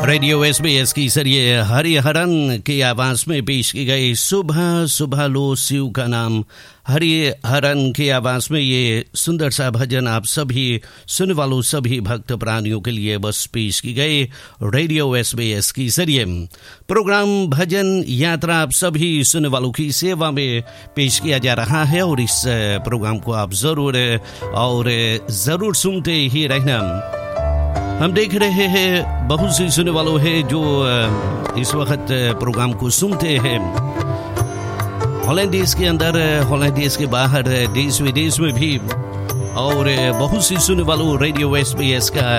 Radio SBS की जरिए हरिहरन की आवाज में पेश की गई सुबह सुबह लो शिव का नाम। हरिहरन की आवाज में ये सुंदर सा भजन आप सभी सुनने वालों सभी भक्त प्राणियों के लिए बस पेश की गई रेडियो SBS की जरिए। प्रोग्राम भजन यात्रा आप सभी सुनने वालों की सेवा में पेश किया जा रहा है और इस प्रोग्राम को आप जरूर सुनते ही रहना। हम देख रहे हैं बहुत सी सुनने वालों हैं जो इस वक्त प्रोग्राम को सुनते हैं हॉलैंड देश के अंदर, हॉलैंड देश के बाहर, देश विदेश में भी, और बहुत सी सुनने वालों रेडियो SBS का